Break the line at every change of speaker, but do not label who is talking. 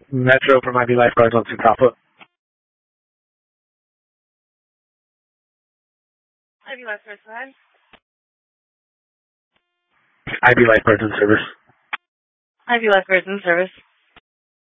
Metro from IB Lifeguards on Alpha.
IB Lifeguards, go ahead.
IB Lifeguards in service.
IB Lifeguards in service.